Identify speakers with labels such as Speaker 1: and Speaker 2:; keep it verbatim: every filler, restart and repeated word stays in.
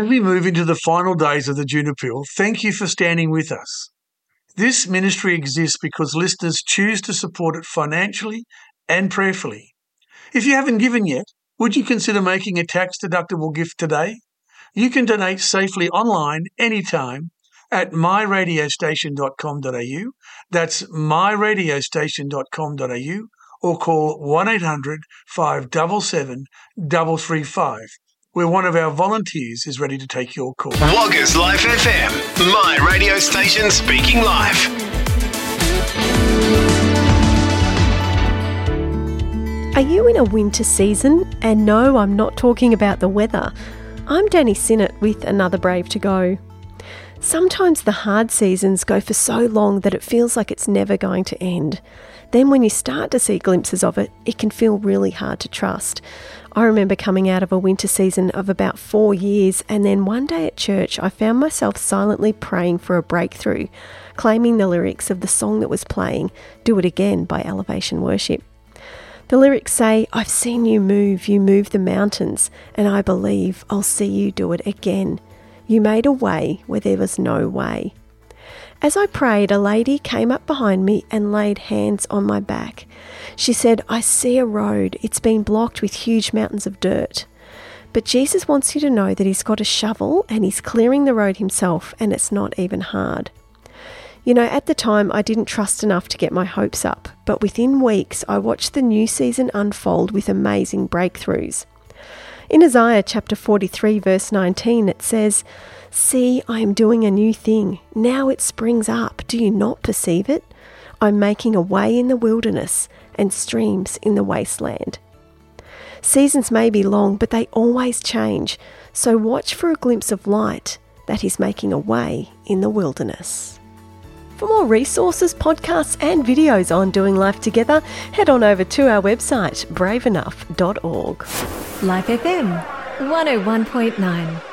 Speaker 1: As we move into the final days of the June Appeal, thank you for standing with us. This ministry exists because listeners choose to support it financially and prayerfully. If you haven't given yet, would you consider making a tax-deductible gift today? You can donate safely online anytime at my radio station dot com dot a u. That's my radio station dot com dot a u, or call one eight hundred, five seven seven, three three five, where one of our volunteers is ready to take your call.
Speaker 2: Woggers Life F M, my radio station speaking live.
Speaker 3: Are you in a winter season? And no, I'm not talking about the weather. I'm Danny Sinnott with Another Brave to Go. Sometimes the hard seasons go for so long that it feels like it's never going to end. Then when you start to see glimpses of it, it can feel really hard to trust. I remember coming out of a winter season of about four years and then one day at church I found myself silently praying for a breakthrough, claiming the lyrics of the song that was playing, Do It Again by Elevation Worship. The lyrics say, I've seen you move, you move the mountains, and I believe I'll see you do it again. You made a way where there was no way. As I prayed, a lady came up behind me and laid hands on my back. She said, I see a road. It's been blocked with huge mountains of dirt. But Jesus wants you to know that he's got a shovel and he's clearing the road himself, and it's not even hard. You know, at the time I didn't trust enough to get my hopes up, but within weeks I watched the new season unfold with amazing breakthroughs. In Isaiah chapter forty-three verse nineteen it says, See, I am doing a new thing. Now it springs up. Do you not perceive it? I'm making a way in the wilderness and streams in the wasteland. Seasons may be long, but they always change. So watch for a glimpse of light that is making a way in the wilderness. For more resources, podcasts and videos on doing life together, head on over to our website, brave enough dot org.
Speaker 4: Life F M, one oh one point nine.